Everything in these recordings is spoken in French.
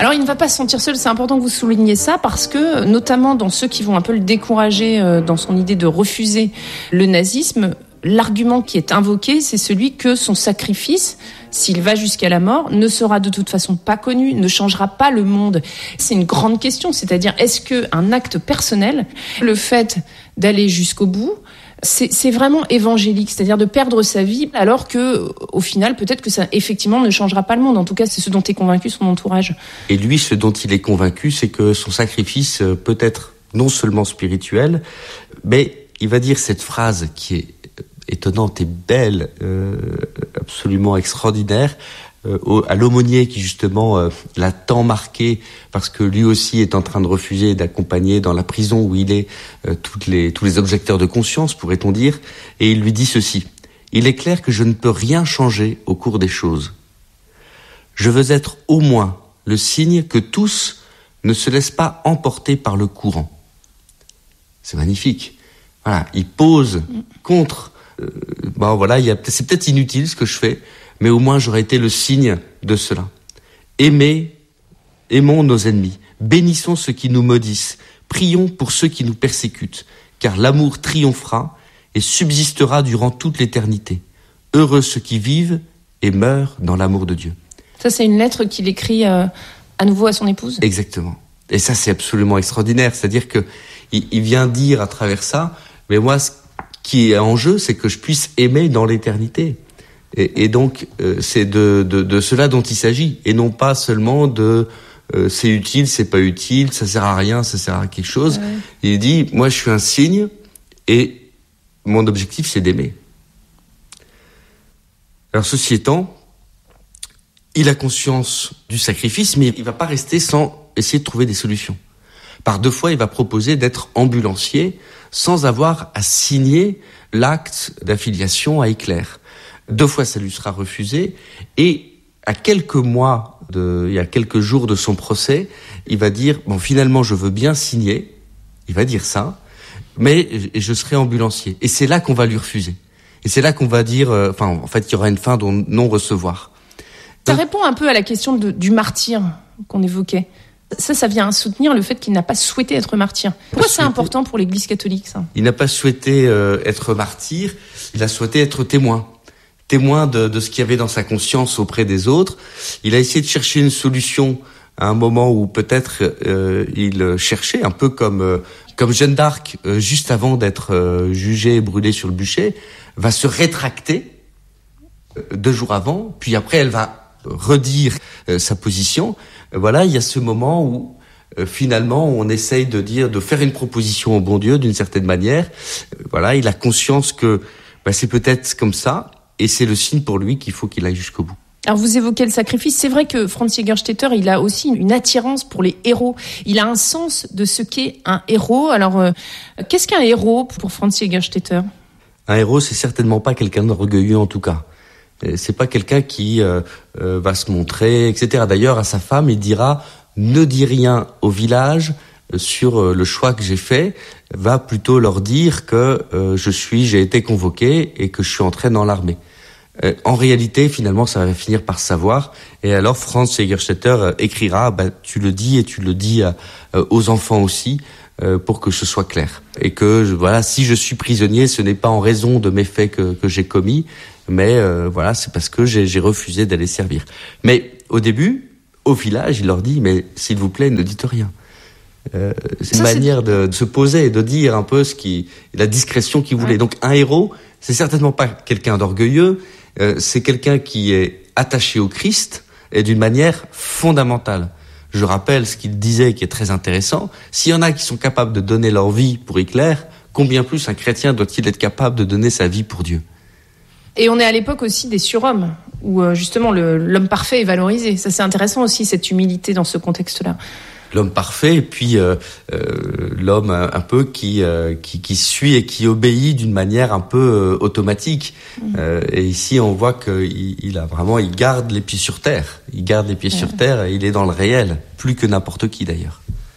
Alors il ne va pas se sentir seul, c'est important que vous souligniez ça parce que, notamment dans ceux qui vont un peu le décourager dans son idée de refuser le nazisme, l'argument qui est invoqué, c'est celui que son sacrifice, s'il va jusqu'à la mort, ne sera de toute façon pas connu, ne changera pas le monde. C'est une grande question, c'est-à-dire est-ce qu'un acte personnel, le fait d'aller jusqu'au bout, c'est vraiment évangélique, c'est-à-dire de perdre sa vie, alors que, au final, peut-être que ça, effectivement, ne changera pas le monde. En tout cas, c'est ce dont est convaincu son entourage. Et lui, ce dont il est convaincu, c'est que son sacrifice peut être non seulement spirituel, mais il va dire cette phrase qui est étonnante et belle, absolument extraordinaire, à l'aumônier qui justement l'a tant marqué parce que lui aussi est en train de refuser et d'accompagner dans la prison où il est tous les objecteurs de conscience, pourrait-on dire, et il lui dit ceci: il est clair que je ne peux rien changer au cours des choses. Je veux être au moins le signe que tous ne se laissent pas emporter par le courant. C'est magnifique. Voilà, il pose contre. C'est peut-être inutile ce que je fais, mais au moins j'aurais été le signe de cela. Aimons nos ennemis, bénissons ceux qui nous maudissent, prions pour ceux qui nous persécutent, car l'amour triomphera et subsistera durant toute l'éternité. Heureux ceux qui vivent et meurent dans l'amour de Dieu. Ça, c'est une lettre qu'il écrit à nouveau à son épouse ? Exactement. Et ça, c'est absolument extraordinaire. C'est-à-dire que il vient dire à travers ça, mais moi, ce qui est en jeu, c'est que je puisse aimer dans l'éternité. Et donc, c'est de cela dont il s'agit, et non pas seulement de c'est utile, c'est pas utile, ça sert à rien, ça sert à quelque chose. Ouais. Il dit, moi, je suis un signe, et mon objectif, c'est d'aimer. Alors, ceci étant, il a conscience du sacrifice, mais il va pas rester sans essayer de trouver des solutions. Par 2 fois, il va proposer d'être ambulancier sans avoir à signer l'acte d'affiliation à Hitler. 2 fois, ça lui sera refusé. Et à quelques mois, il y a quelques jours de son procès, il va dire, bon, finalement, je veux bien signer. Il va dire ça, mais je serai ambulancier. Et c'est là qu'on va lui refuser. Et c'est là qu'on va dire, en fait, il y aura une fin de non-recevoir. Ça répond un peu à la question du martyr qu'on évoquait. Ça vient soutenir le fait qu'il n'a pas souhaité être martyr. Pourquoi c'est important pour l'Église catholique, ça ? Il n'a pas souhaité être martyr, il a souhaité être témoin de ce qu'il y avait dans sa conscience auprès des autres. Il a essayé de chercher une solution à un moment où peut-être il cherchait, un peu comme Jeanne d'Arc, juste avant d'être jugée et brûlée sur le bûcher, va se rétracter 2 jours avant, puis après elle va redire sa position. Voilà, il y a ce moment où finalement on essaye de faire une proposition au bon Dieu d'une certaine manière. Voilà, il a conscience que c'est peut-être comme ça, et c'est le signe pour lui qu'il faut qu'il aille jusqu'au bout. Alors vous évoquez le sacrifice, c'est vrai que Franz Jägerstätter, il a aussi une attirance pour les héros. Il a un sens de ce qu'est un héros. Alors qu'est-ce qu'un héros pour Franz Jägerstätter ? Un héros, c'est certainement pas quelqu'un d'orgueilleux en tout cas. C'est pas quelqu'un qui va se montrer, etc. D'ailleurs, à sa femme, il dira « Ne dis rien au village sur le choix que j'ai fait. Va plutôt leur dire que j'ai été convoqué et que je suis entré dans l'armée. » En réalité, finalement, ça va finir par se savoir. Et alors, Franz Jägerstätter écrira « Tu le dis et tu le dis aux enfants aussi. » pour que ce soit clair. Et que, si je suis prisonnier, ce n'est pas en raison de mes faits que j'ai commis, mais c'est parce que j'ai refusé d'aller servir. Mais au début, au village, il leur dit, mais s'il vous plaît, ne dites rien. C'est une manière de se poser et de dire un peu la discrétion qu'il voulait. Ouais. Donc un héros, c'est certainement pas quelqu'un d'orgueilleux, c'est quelqu'un qui est attaché au Christ et d'une manière fondamentale. Je rappelle ce qu'il disait qui est très intéressant. S'il y en a qui sont capables de donner leur vie pour Hitler, combien plus un chrétien doit-il être capable de donner sa vie pour Dieu ? Et on est à l'époque aussi des surhommes, où justement l'homme parfait est valorisé. Ça, c'est intéressant aussi, cette humilité dans ce contexte-là. L'homme parfait, et puis l'homme un peu qui suit et qui obéit d'une manière un peu automatique. Et ici, on voit qu'il garde les pieds sur terre. Il garde les pieds sur terre et il est dans le réel, plus que n'importe qui d'ailleurs.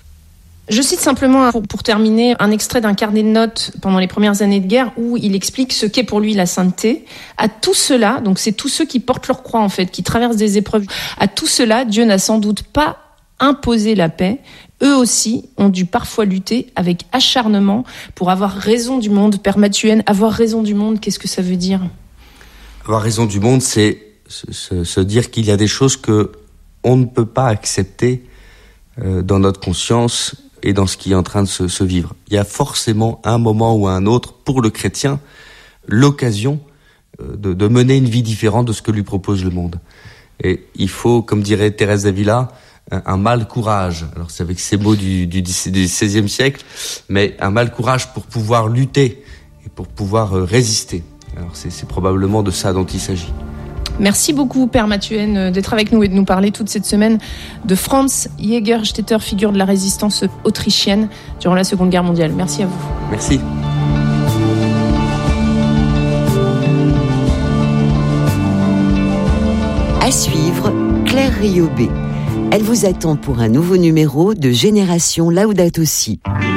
Je cite simplement, pour terminer, un extrait d'un carnet de notes pendant les premières années de guerre où il explique ce qu'est pour lui la sainteté. À tout cela, donc c'est tous ceux qui portent leur croix en fait, qui traversent des épreuves, à tout cela, Dieu n'a sans doute pas imposer la paix, eux aussi ont dû parfois lutter avec acharnement pour avoir raison du monde. Père Mathuenne, avoir raison du monde, qu'est-ce que ça veut dire ? Avoir raison du monde, c'est se dire qu'il y a des choses que on ne peut pas accepter dans notre conscience et dans ce qui est en train de se vivre. Il y a forcément un moment ou un autre, pour le chrétien, l'occasion de mener une vie différente de ce que lui propose le monde. Et il faut, comme dirait Thérèse d'Avila, un mal courage. Alors c'est avec ces mots du XVIe siècle, mais un mal courage pour pouvoir lutter et pour pouvoir résister. Alors c'est probablement de ça dont il s'agit. Merci beaucoup, Père Mathuenne, d'être avec nous et de nous parler toute cette semaine de Franz Jägerstätter, figure de la résistance autrichienne durant la Seconde Guerre mondiale. Merci à vous. Merci. À suivre, Claire Riobé. Elle vous attend pour un nouveau numéro de Génération Laudato Si.